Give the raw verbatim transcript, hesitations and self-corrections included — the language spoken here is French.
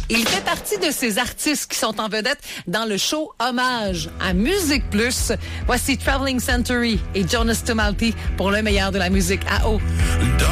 Il fait partie de ces artistes qui sont en vedette dans le show Hommage à Musique Plus. Voici Traveling Century et Jonas Tomalti pour le meilleur de la musique à eau.